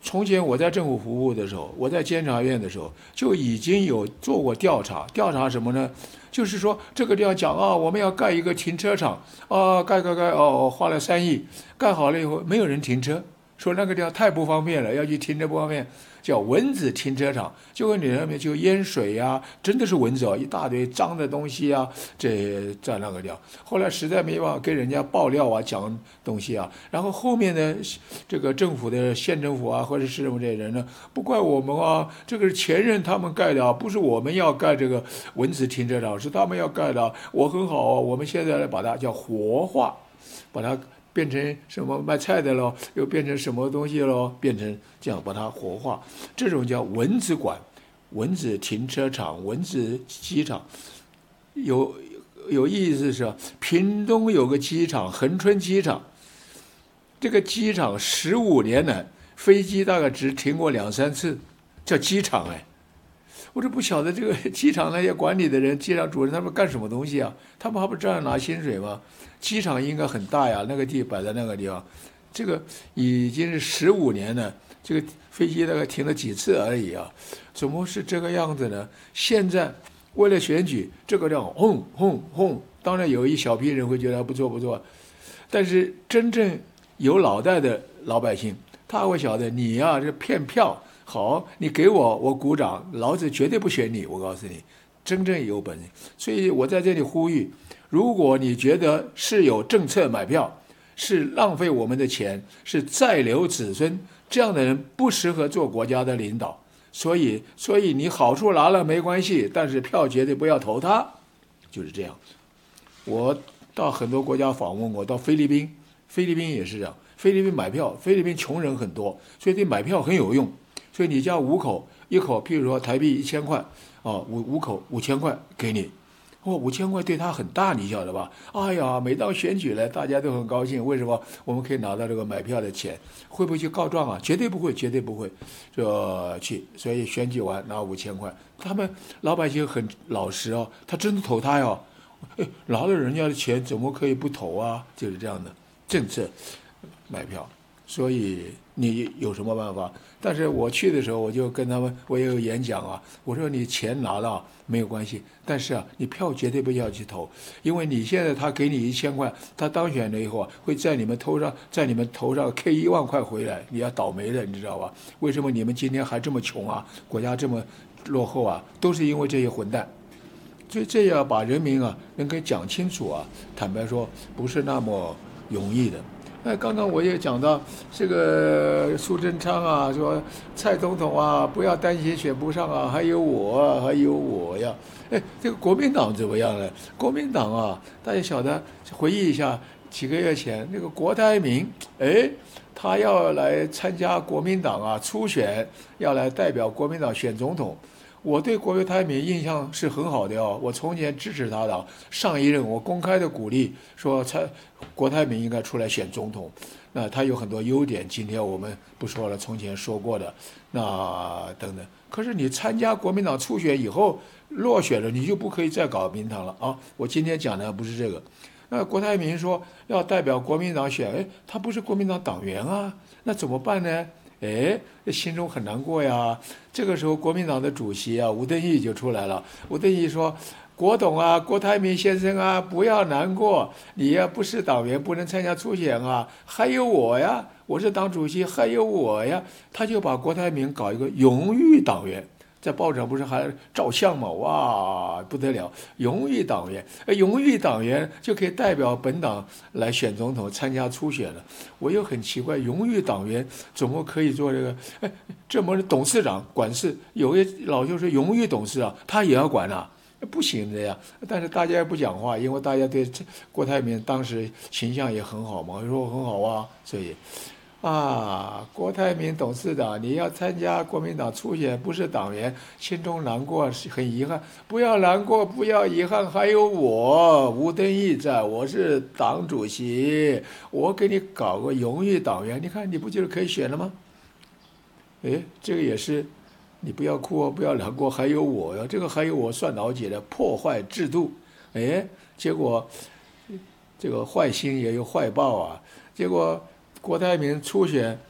从前我在政府服务的时候，我在监察院的时候，就已经有做过调查。调查什么呢？就是说这个地方讲啊，我们要盖一个停车场啊，盖哦，花了3亿，盖好了以后没有人停车，说那个地方太不方便了，要去停车不方便，叫蚊子停车场。结果你那边就淹水呀，真的是蚊子哦，一大堆脏的东西啊，这在那个地方。后来实在没办法跟人家爆料啊，讲东西啊，然后后面的这个政府的县政府啊，或者市政府这些人呢，不怪我们啊，这个是前任他们盖的啊，不是我们要盖这个蚊子停车场，是他们要盖的啊。我很好啊，我们现在来把它叫活化，把它变成什么卖菜的咯，又变成什么东西咯，变成这样把它活化，这种叫蚊子馆、蚊子停车场、蚊子机场。有意思是，屏东有个机场，恒春机场，这个机场15年来飞机大概只停过2-3次，叫机场哎。我就不晓得这个机场那些管理的人、机场主任他们干什么东西啊？他们还不照样拿薪水吗？机场应该很大呀，那个地摆在那个地方，这个已经是15年了，这个飞机大概停了几次而已啊，怎么是这个样子呢？现在为了选举，这个叫轰轰轰，当然有一小批人会觉得不错不错，但是真正有脑袋的老百姓，他会晓得你呀，这骗票。好，你给我，我鼓掌，老子绝对不选你。我告诉你，真正有本事。所以我在这里呼吁，如果你觉得是有政策买票，是浪费我们的钱，是再留子孙，这样的人不适合做国家的领导。所以你好处拿了没关系，但是票绝对不要投他，就是这样。我到很多国家访问过，到菲律宾也是这样。菲律宾买票，菲律宾穷人很多，所以对买票很有用。所以你叫5口，一口譬如说台币1000块，五口5000块给你，5000块对他很大，你晓得吧？哎呀，每当选举了，大家都很高兴。为什么我们可以拿到这个买票的钱？会不会去告状啊？绝对不会，绝对不会，就去。所以选举完拿5000块，他们老百姓很老实哦，他真的投他哟。拿了人家的钱怎么可以不投啊？就是这样的政策买票。所以你有什么办法？但是我去的时候，我就跟他们，我也有演讲啊。我说你钱拿了没有关系，但是啊，你票绝对不要去投，因为你现在他给你1000块，他当选了以后啊，会在你们头上K 1万块回来，你要倒霉了，你知道吧？为什么你们今天还这么穷啊？国家这么落后啊？都是因为这些混蛋。所以这要把人民啊能给讲清楚啊。坦白说，不是那么容易的。刚刚我也讲到这个苏贞昌啊，说蔡总统啊，不要担心选不上啊，还有我呀。这个国民党怎么样呢？国民党啊，大家晓得，回忆一下几个月前那个郭台铭，他要来参加国民党啊初选，要来代表国民党选总统。我对郭台铭印象是很好的哦，我从前支持他的，上一任我公开的鼓励说郭台铭应该出来选总统。那他有很多优点，今天我们不说了，从前说过的那等等。可是你参加国民党初选以后落选了，你就不可以再搞民党了啊！我今天讲的不是这个。那郭台铭说要代表国民党选，他不是国民党党员啊，那怎么办呢？心中很难过呀。这个时候，国民党的主席啊，吴敦义就出来了。吴敦义说：“郭董啊，郭台铭先生啊，不要难过，你呀不是党员，不能参加初选啊，还有我呀，我是党主席，还有我呀。”他就把郭台铭搞一个荣誉党员。在报纸上不是还照相吗？哇，不得了！荣誉党员，荣誉党员就可以代表本党来选总统，参加初选了。我又很奇怪，荣誉党员怎么可以做这个？这么董事长管事，有些老就是荣誉董事长，他也要管啊，不行的呀。但是大家也不讲话，因为大家对郭台铭当时形象也很好嘛，说很好啊，所以。郭台铭董事长，你要参加国民党初选，不是党员，心中难过，很遗憾。不要难过，不要遗憾，还有我吴敦义在，我是党主席，我给你搞个荣誉党员，你看你不就是可以选了吗？这个也是，你不要哭哦，不要难过，还有我呀，这个还有我算老几的破坏制度，结果这个坏心也有坏报啊，结果。郭台铭初选